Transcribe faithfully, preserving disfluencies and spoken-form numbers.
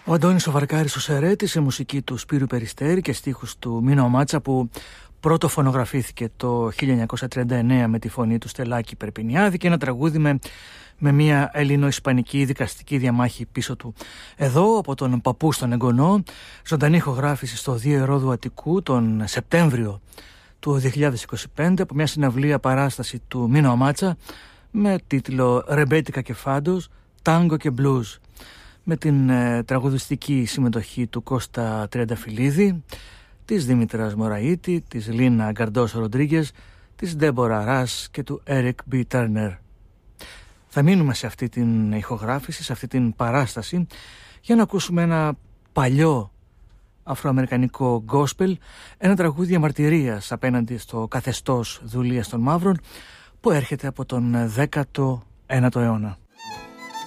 Ο Αντώνης ο Βαρκάρης ο Σερέτης σε μουσική του Σπύρου Περιστέρη και στίχους του Μίνο Μάτσα, που πρώτο φωνογραφήθηκε το χίλια εννιακόσια τριάντα εννέα με τη φωνή του Στελάκη Περπινιάδη, και ένα τραγούδι με, με μια ελληνο-ισπανική δικαστική διαμάχη πίσω του. Εδώ από τον παππού στον εγγονό, ζωντανή ηχογράφηση στο Δύο Ερόδου Αττικού τον Σεπτέμβριο του δύο χιλιάδες είκοσι πέντε από μια συναυλία παράσταση του Μίνο Μάτσα με τίτλο «Ρεμπέτικα και φάντος, τάγκο και μπλουζ», με την ε, τραγουδιστική συμμετοχή του Κώστα Τριανταφυλλίδη, της Δήμητρας Μωραΐτη, της Λίνα Γκαρντόσο Ροντρίγκες, της Ντέμπορα Ρας και του Έρικ Μπι Τέρνερ. Θα μείνουμε σε αυτή την ηχογράφηση, σε αυτή την παράσταση, για να ακούσουμε ένα παλιό αφροαμερικανικό gospel, ένα τραγούδι διαμαρτυρίας απέναντι στο καθεστώς δουλείας των μαύρων που έρχεται από τον δέκατο ένατο αιώνα.